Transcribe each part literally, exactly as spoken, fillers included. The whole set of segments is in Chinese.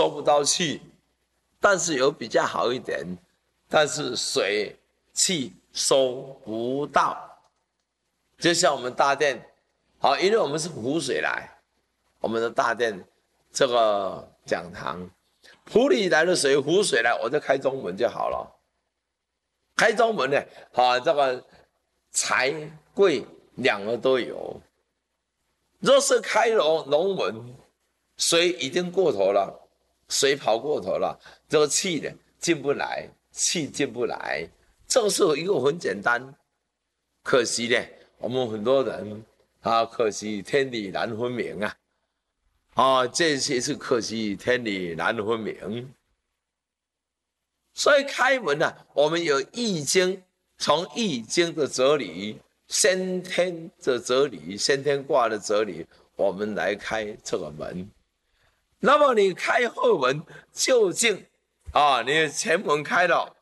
收不到气，但是有比较好一点，但是水气收不到。就像我们大殿，好，因为我们是湖水来，我们的大殿这个讲堂，湖里来的水，湖水来，我就开中门就好了。开中门呢，啊，这个财贵两个都有。若是开龙龙门，水已经过头了，水跑过头了，这个气呢进不来，气进不来，这个是一个很简单。可惜呢，我们很多人啊，可惜天理难分明啊，啊，这些是可惜天理难分明。所以开门呢、啊，我们有易经，从易经的哲理、先天的哲理、先天卦的哲理，我们来开这个门。那么你开后门，究竟啊，你的前门开了，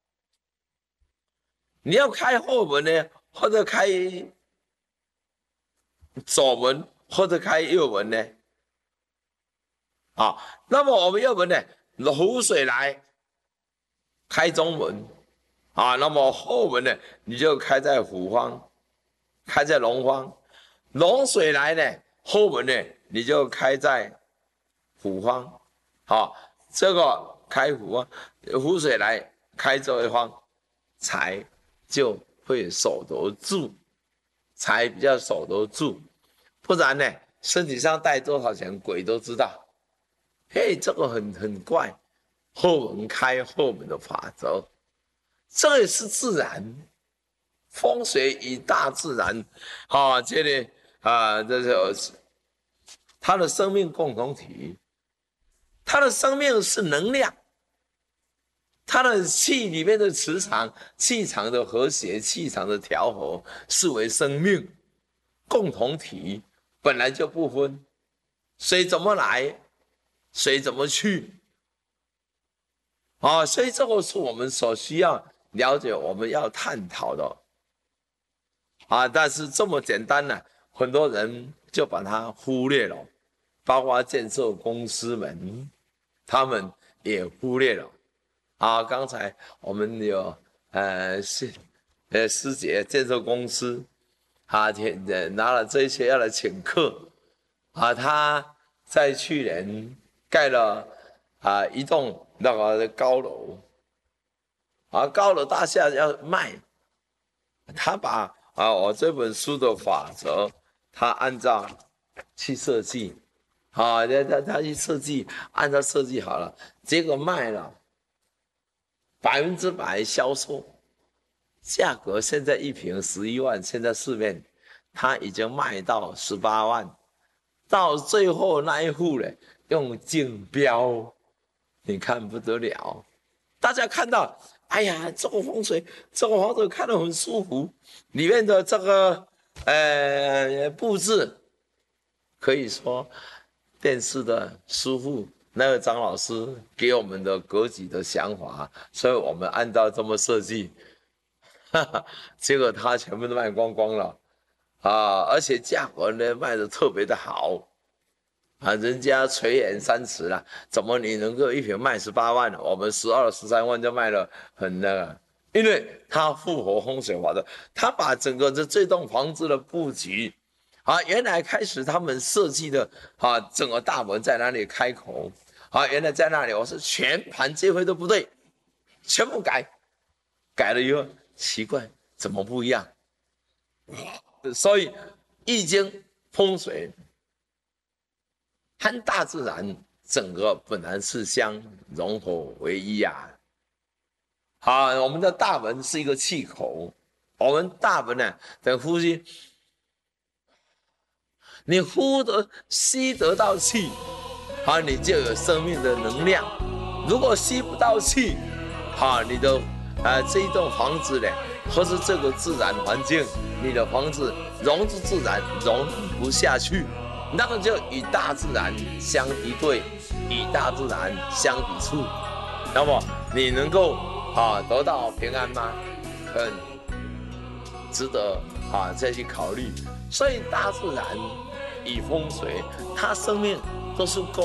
你要开后门呢，或者开左门，或者开右门呢？啊，那么我们右门呢，湖水来。开中门啊，那么后门呢，你就开在虎方，开在龙方。龙水来呢，后门呢，你就开在虎方。好、啊，这个开虎方，湖水来开这一方，财就会守得住，财比较守得住。不然呢，身体上带多少钱，鬼都知道。嘿，这个很很怪。后门开后门的法则，这也是自然，风水与大自然，啊，这里啊，这是它的生命共同体，它的生命是能量，它的气里面的磁场、气场的和谐、气场的调和，视为生命共同体，本来就不分，水怎么来，水怎么去。啊，所以这个是我们所需要了解、我们要探讨的啊。但是这么简单呢、啊，很多人就把它忽略了，包括建设公司们，他们也忽略了啊。刚才我们有呃师呃师姐建设公司啊，拿了这些要来请客啊，他在去年盖了啊一栋。那个高楼，啊，高楼大厦要卖，他把啊我这本书的法则，他按照去设计，啊，他他他去设计，按照设计好了，结果卖了，百分之百销售，价格现在一平十一万，现在市面他已经卖到十八万，到最后那一户呢，用竞标。你看不得了，大家看到，哎呀，这个风水，这个房子看得很舒服，里面的这个呃布置，可以说电视的师傅那个张老师给我们的格局的想法，所以我们按照这么设计，哈哈，结果他全部都卖光光了啊，而且价格呢卖得特别的好。啊，人家垂涎三尺了，怎么你能够一平卖十八万？我们十二、十三万就卖了很那个，因为它符合风水法则，他把整个这这栋房子的布局，啊，原来开始他们设计的啊，整个大门在哪里开口，啊，原来在那里，我是全盘接回都不对，全部改，改了以后奇怪，怎么不一样？所以易经风水。和大自然整个本来是相融合为一啊！好，我们的大门是一个气口，我们大门呢，等呼吸，你呼得吸得到气，好，你就有生命的能量。如果吸不到气，好，你的呃这一栋房子呢，或是这个自然环境，你的房子融入自然融不下去。那么就与大自然相敌对，与大自然相抵触，那么你能够啊得到平安吗？很值得啊再去考虑。所以大自然与风水，它生命都是共。